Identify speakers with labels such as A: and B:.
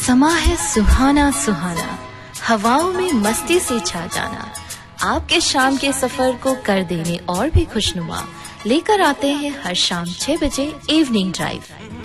A: समा है सुहाना सुहाना, हवाओं में मस्ती से छा जाना। आपके शाम के सफर को कर देने और भी खुशनुमा, लेकर आते हैं हर शाम 6 बजे इवनिंग ड्राइव।